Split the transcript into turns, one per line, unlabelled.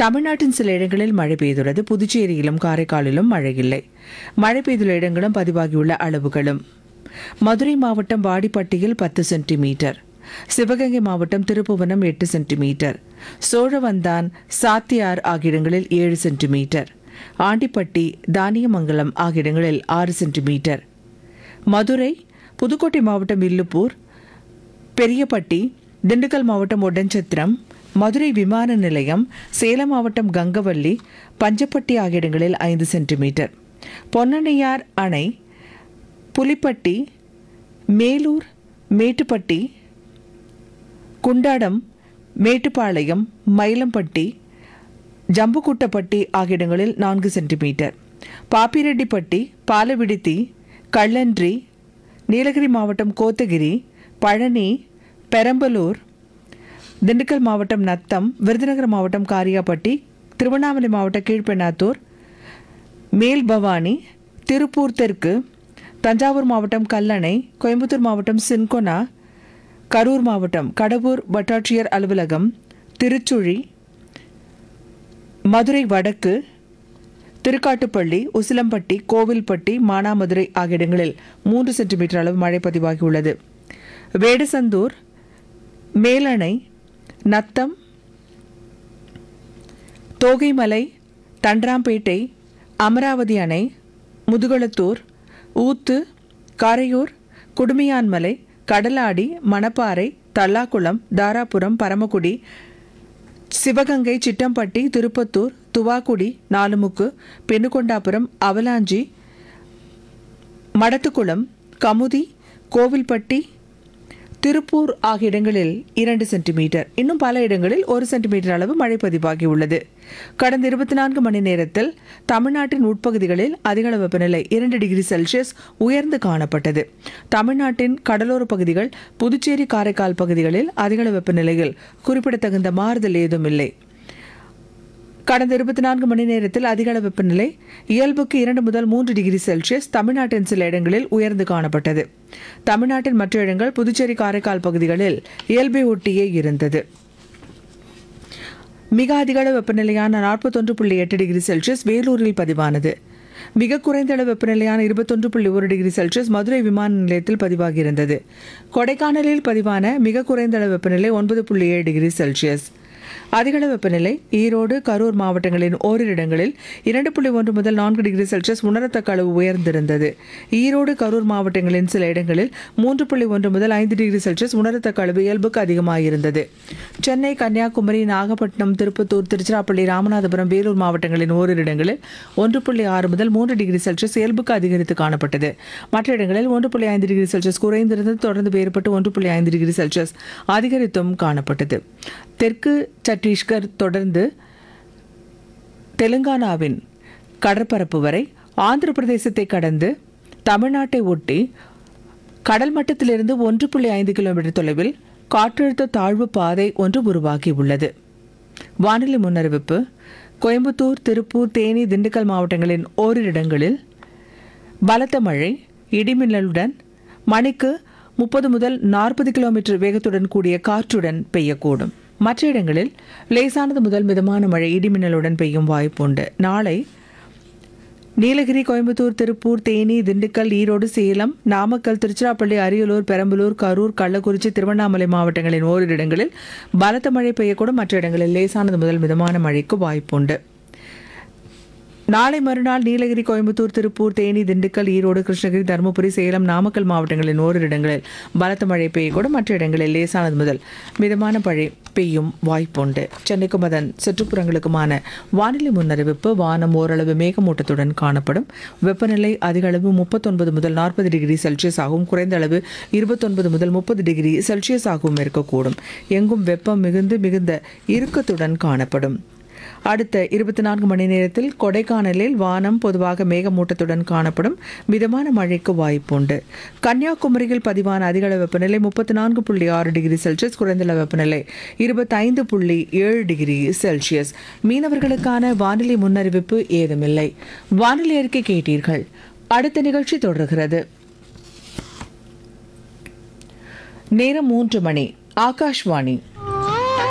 தமிழ்நாட்டின் சில இடங்களில் மழை பெய்துள்ளது. புதுச்சேரியிலும் காரைக்காலிலும் மழை இல்லை. மழை பெய்துள்ள இடங்களும் பதிவாகியுள்ள அளவுகளும்: மதுரை மாவட்டம் வாடிப்பட்டியில் 10 சென்டிமீட்டர், சிவகங்கை மாவட்டம் திருப்புவனம் 8 சென்டிமீட்டர், சோழவந்தான் சாத்தியார் ஆகிய இடங்களில் 7 சென்டிமீட்டர், ஆண்டிப்பட்டி தானியமங்கலம் ஆகிய இடங்களில் 6 சென்டிமீட்டர், மதுரை புதுக்கோட்டை மாவட்டம் வில்லுப்பூர், பெரியப்பட்டி, திண்டுக்கல் மாவட்டம் ஒட்டன்சத்திரம், மதுரை விமான நிலையம், சேலம் மாவட்டம் கங்கவல்லி, பஞ்சப்பட்டி ஆகிய இடங்களில் 5 சென்டிமீட்டர், பொன்னணையார் அணை, புலிப்பட்டி, மேலூர், மேட்டுப்பட்டி, குண்டாடம், மேட்டுப்பாளையம், மயிலம்பட்டி, ஜம்புக்குட்டப்பட்டி ஆகிய இடங்களில் 4 சென்டிமீட்டர், பாப்பிரெட்டிப்பட்டி, பாலவிடுதி, கள்ளன்றி, நீலகிரி மாவட்டம் கோத்தகிரி, பழனி, பெரம்பலூர், திண்டுக்கல் மாவட்டம் நத்தம், விருதுநகர் மாவட்டம் காரியாப்பட்டி, திருவண்ணாமலை மாவட்டம் கீழ்பெண்ணாத்தூர், மேல்பவானி, திருப்பூர் தெற்கு, தஞ்சாவூர் மாவட்டம் கல்லணை, கோயம்புத்தூர் மாவட்டம் சின்கொனா, கரூர் மாவட்டம் கடவூர் வட்டாட்சியர் அலுவலகம், திருச்சுழி, மதுரை வடக்கு, திருக்காட்டுப்பள்ளி, உசிலம்பட்டி, கோவில்பட்டி, மானாமதுரை ஆகிய இடங்களில் 3 சென்டிமீட்டர் அளவு மழை பதிவாகியுள்ளது. வேடசந்தூர், மேலணை, நத்தம், தோகைமலை, தண்டராம்பேட்டை, அமராவதி அணை, முதுகுளத்தூர், ஊத்து, காரையூர், குடுமியான்மலை, கடலாடி, மணப்பாறை, தல்லாக்குளம், தாராபுரம், பரமக்குடி, சிவகங்கை, சிட்டம்பட்டி, திருப்பத்தூர், துவாக்குடி, நாலுமுக்கு, பெண்ணுகொண்டாபுரம், அவலாஞ்சி, மடத்துக்குளம், கமுதி, கோவில்பட்டி, திருப்பூர் ஆகிய இடங்களில் 2 சென்டிமீட்டர், இன்னும் பல இடங்களில் 1 சென்டிமீட்டர் அளவு மழை பதிவாகியுள்ளது. கடந்த 24 மணி நேரத்தில் தமிழ்நாட்டின் உட்பகுதிகளில் அதிகளவு வெப்பநிலை 2 டிகிரி செல்சியஸ் உயர்ந்து காணப்பட்டது. தமிழ்நாட்டின் கடலோர பகுதிகள், புதுச்சேரி, காரைக்கால் பகுதிகளில் அதிகளவு வெப்பநிலையில் குறிப்பிடத்தகுந்த மாறுதல் ஏதும் இல்லை. கடந்த 24 மணி நேரத்தில் அதிகளவு வெப்பநிலை இயல்புக்கு 2 முதல் 3 டிகிரி செல்சியஸ் தமிழ்நாட்டின் சில இடங்களில் உயர்ந்து காணப்பட்டது. தமிழ்நாட்டின் மற்ற இடங்கள், புதுச்சேரி, காரைக்கால் பகுதிகளில் இயல்பை ஒட்டியே இருந்தது. மிக அதிகளவு வெப்பநிலையான 41.8 டிகிரி செல்சியஸ் வேலூரில் பதிவானது. மிக குறைந்த அளவு வெப்பநிலையான 21.1 டிகிரி செல்சியஸ் மதுரை விமான நிலையத்தில் பதிவாகியிருந்தது. கொடைக்கானலில் பதிவான மிக குறைந்த அளவு வெப்பநிலை 9.7 டிகிரி செல்சியஸ். அதிகளவு வெப்பநிலை ஈரோடு, கரூர் மாவட்டங்களின் ஓரிரு இடங்களில் 2.1 முதல் 4 டிகிரி செல்சியஸ் உணரத்தக்க அளவு உயர்ந்திருந்தது. ஈரோடு, கரூர் மாவட்டங்களின் சில இடங்களில் 3.1 முதல் 5 டிகிரி செல்சியஸ் உணரத்தக்க அளவு இயல்புக்கு அதிகமாயிருந்தது. சென்னை, கன்னியாகுமரி, நாகப்பட்டினம், திருப்பத்தூர், திருச்சிராப்பள்ளி, ராமநாதபுரம், வேலூர் மாவட்டங்களின் ஓரிரு இடங்களில் 1.6 முதல் 3 டிகிரி செல்சியஸ் இயல்புக்கு அதிகரித்து காணப்பட்டது. மற்ற இடங்களில் 1.5 டிகிரி செல்சியஸ் குறைந்திருந்தது. தொடர்ந்து வேறுபட்டு 1.5 டிகிரி செல்சியஸ் அதிகரித்தும் காணப்பட்டது. தெற்கு சத்தீஸ்கர் தொடர்ந்து தெலுங்கானாவின் கடற்பரப்பு வரை, ஆந்திர பிரதேசத்தை கடந்து தமிழ்நாட்டை ஒட்டி கடல் மட்டத்திலிருந்து 1.5 கிலோமீட்டர் தொலைவில் காற்றழுத்த தாழ்வு பாதை ஒன்று உருவாகியுள்ளது. வானிலை முன்னறிவிப்பு: கோயம்புத்தூர், திருப்பூர், தேனி, திண்டுக்கல் மாவட்டங்களின் ஓரிரு இடங்களில் பலத்த மழை, இடிமின்னலுடன் மணிக்கு 30 முதல் 40 கிலோமீட்டர் வேகத்துடன் கூடிய காற்றுடன் பெய்யக்கூடும். மற்ற இடங்களில் லேசானது முதல் மிதமான மழை, இடிமின்னலுடன் பெய்யும் வாய்ப்புண்டு. நாளை நீலகிரி, கோயம்புத்தூர், திருப்பூர், தேனி, திண்டுக்கல், ஈரோடு, சேலம், நாமக்கல், திருச்சிராப்பள்ளி, அரியலூர், பெரம்பலூர், கரூர், கள்ளக்குறிச்சி, திருவண்ணாமலை மாவட்டங்களின் ஓரிரு இடங்களில் பலத்த மழை பெய்யக்கூடும். மற்ற இடங்களில் லேசானது முதல் மிதமான மழைக்கு வாய்ப்புண்டு. நாளை மறுநாள் நீலகிரி, கோயம்புத்தூர், திருப்பூர், தேனி, திண்டுக்கல், ஈரோடு, கிருஷ்ணகிரி, தருமபுரி, சேலம், நாமக்கல் மாவட்டங்களின் ஓரிரு இடங்களில் பலத்த மழை பெய்யக்கூடும். மற்ற இடங்களில் லேசானது முதல் மிதமான மழை பெய்யும் வாய்ப்புண்டு. சென்னைக்கும் அதன் சுற்றுப்புறங்களுக்குமான வானிலை முன்னறிவிப்பு: வானம் ஓரளவு மேகமூட்டத்துடன் காணப்படும். வெப்பநிலை அதிக அளவு 39 முதல் 40 டிகிரி செல்சியஸ் ஆகவும், குறைந்த அளவு 29 முதல் 30 டிகிரி செல்சியஸ் ஆகவும் இருக்கக்கூடும். எங்கும் வெப்பம் மிகுந்த இறுக்கத்துடன் காணப்படும். அடுத்த 24 மணி நேரத்தில் கொடைக்கானலில் வானம் பொதுவாக மேகமூட்டத்துடன் காணப்படும். மிதமான மழைக்கு வாய்ப்புண்டு. கன்னியாகுமரியில் பதிவான அதிகளவு வெப்பநிலை 34.6 டிகிரி செல்சியஸ், குறைந்த வெப்பநிலை 25.7 டிகிரி செல்சியஸ். மீனவர்களுக்கான வானிலை முன்னறிவிப்பு ஏதுமில்லை. வானிலை அறிக்கை கேட்டீர்கள். அடுத்த நிகழ்ச்சி தொடர்கிறது. நேரம் 3 மணி. ஆகாஷ்வாணி.